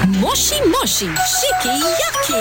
Moshi Moshi Shiki-Yaki.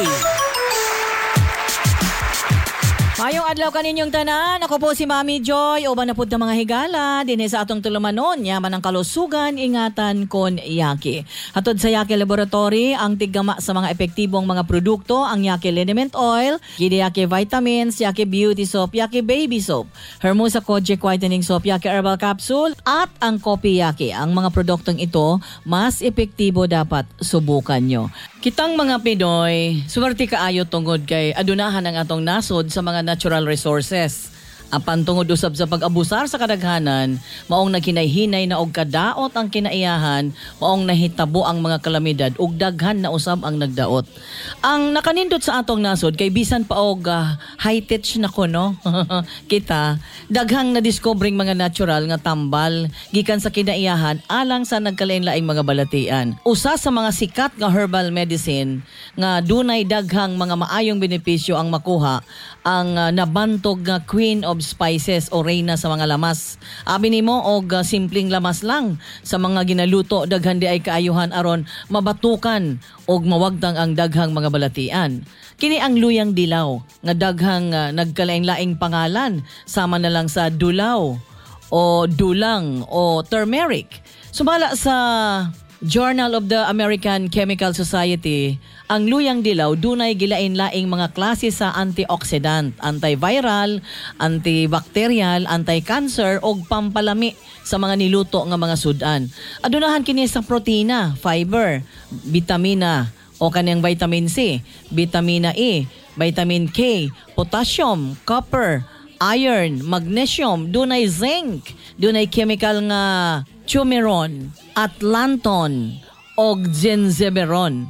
Mayong adlaw kaninyong tanan, ako po si Mami Joy, uban na pud ng mga higala, dinhi sa atong tulumanon, yaman ang kalusugan, ingatan kon Yaki. Hatod sa Yaki Laboratory, ang tiggama sa mga epektibong mga produkto, ang Yaki Liniment Oil, Gidi Yaki Vitamins, Yaki Beauty Soap, Yaki Baby Soap, Hermosa Kojic Whitening Soap, Yaki Herbal Capsule, at ang Kopi Yaki. Ang mga produktong ito, mas epektibo dapat subukan nyo. Kitang mga Pinoy, swerte kaayo tungod kay adunahan ang atong nasod sa mga natural resources. Apan tungod usab sa pag-abusar sa kadaghanan, maong naghinay-hinay na og kadaot ang kinaiyahan, maong nahitabo ang mga kalamidad ug daghan na usab ang nagdaot. Ang nakanindot sa atong nasod kay bisan pa og high-tech na ko no. Kita daghang na-discovering mga natural nga tambal gikan sa kinaiyahan alang sa nagkalain-laing mga balatian. Usa sa mga sikat nga herbal medicine nga dunay daghang mga maayong benepisyo ang makuha ang nabantog nga Queen of Spices o reyna sa mga lamas. Abi nimo og simpleng lamas lang sa mga ginaluto daghan di ay kaayuhan aron mabatukan og mawagtang ang daghang mga balatian. Kini ang luyang dilaw nga daghang nagkalain-laing pangalan sama na lang sa dulaw o dulang o turmeric. Sumala sa Journal of the American Chemical Society, ang luyang dilaw dunay gilain-laing mga klase sa antioxidant, antiviral, antibacterial, anti-cancer ug pampalami sa mga niluto nga mga sudan. Adunahan kini sa protina, fiber, vitamina o kanang vitamin C, vitamina E, vitamin K, potassium, copper, iron, magnesium, dunay zinc, dunay chemical nga Chumeron, Atlanton, og Genzeberon.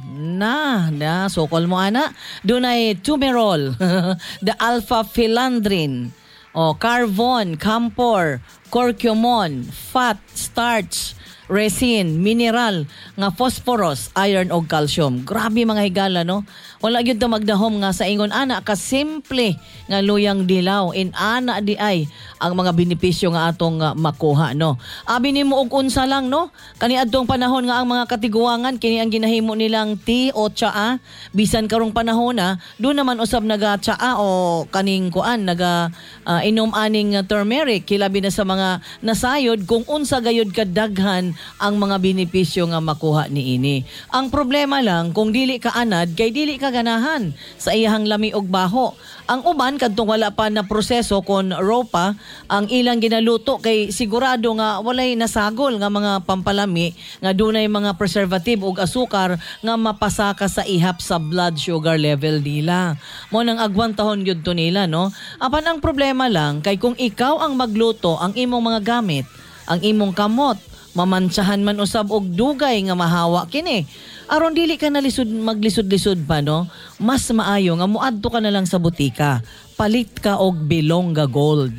Sokol mo ana. Dunay Tumerol, the alpha-philandrin, carbon, camphor, curcumon, fat, starch, resin, mineral, nga phosphorus, iron o calcium. Grabe mga higala, no? Wala gyud ta magdahom nga sa ingon ana ka simple nga luyang dilaw in ana di ay ang mga benepisyo nga atong makuha, no. Abi nimo og unsa lang, no. Kaniadtong panahon nga ang mga katiguangan kini ang ginahimo nilang tea o tsaa, bisan karong panahon na do naman usab naga tsaa o kaning kuan naga inom aning turmeric kilabi na sa mga nasayod kung unsa gayud kadaghan ang mga benepisyo nga makuha niini. Ang problema lang kung dili ka anad kay dili ka ganahan sa iyahang lami og baho. Ang uban kadtong wala pa na proseso kon raw pa ang ilang ginaluto kay sigurado nga walay nasagol nga mga pampalami nga dunay mga preservative ug asukar nga mapasaka sa ihap sa blood sugar level nila. Mo nang agwantahon gyud to nila, no. Apan ang problema lang kay kung ikaw ang magluto ang imong mga gamit, ang imong kamot, mamantsahan man usab og dugay nga mahawa kini. Aron dili ka na maglisod-lisod pa, no? Mas maayo nga muadto ka na lang sa butika. Palit ka og Bilonga Gold.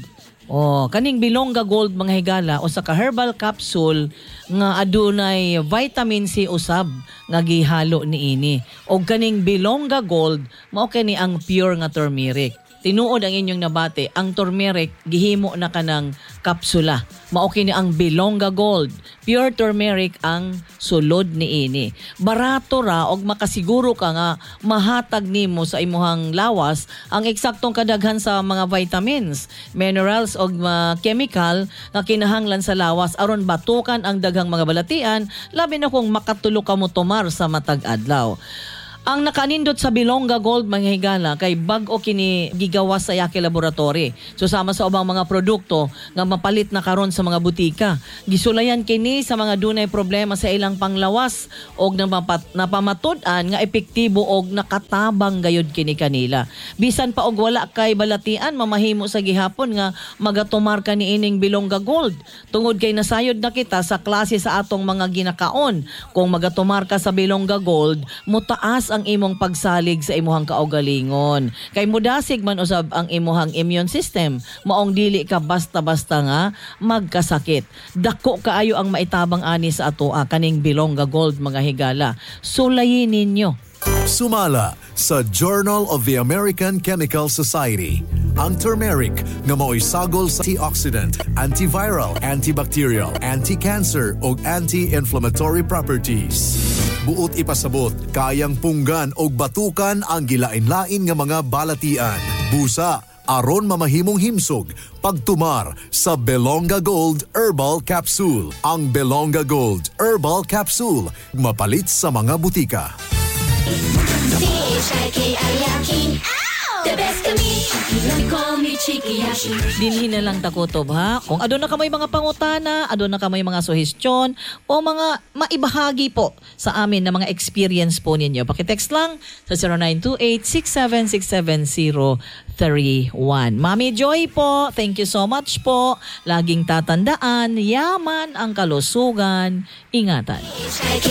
Kaning Bilonga Gold mga higala o sa herbal capsule nga adunay vitamin C usab nga gihalo niini. Og kaning Bilonga Gold mao kani ang pure nga turmeric. Tinuod ang inyong nabate, ang turmeric gihimo na kanang kapsula. Mao kini ang Bilonga Gold. Pure turmeric ang sulod niini. Barato ra og makasiguro ka nga mahatag nimo sa imuhang lawas ang eksaktong kadaghan sa mga vitamins, minerals og chemical nga kinahanglan sa lawas aron batukan ang daghang mga balatian labi na kung makatulo ka mo tumar sa matag adlaw. Ang nakanindot sa Bilonga Gold mga higala kay bag-o kini gigawas sa Yaki Laboratory. So sama sa ubang mga produkto nga mapalit na karon sa mga butika. Gisulayan kini sa mga dunay problema sa ilang panglawas og napamatud-an nga epektibo og nakatabang gayud kini kanila. Bisan pa og wala kay balatian mamahimo sa gihapon nga magatumar ka niining Bilonga Gold. Tungod kay nasayod na kita sa klase sa atong mga ginakaon. Kung magatumar ka sa Bilonga Gold, mutaas ang imong pagsalig sa imuhang kaugalingon. Kay mudasig man usab ang imuhang immune system, maong dili ka basta-basta nga magkasakit. Dako kaayo ang maitabang ani sa atoa kaning Bilonga Gold mga higala. Sulayin ninyo. Sumala sa Journal of the American Chemical Society ang turmeric na mao'y sagol sa antioxidant, antiviral, antibacterial, anti-cancer o anti-inflammatory properties. buot ipasabot, kayang punggan o batukan ang gilain-lain nga mga balatian. Busa, aron mamahimong himsog, pagtumar sa Belonga Gold Herbal Capsule. Ang Belonga Gold Herbal Capsule, mapalit sa mga butika. The best to me, you call me Chiki Yashi. Dinhin na lang takutob ha. Kung adon na kamay mga pangutana, adon na kamay mga suhestyon o mga maibahagi po sa amin na mga experience po ninyo. Pakitext lang sa 0928-6767031. Mami Joy po, thank you so much po. Laging tatandaan, yaman ang kalusugan. Ingatan.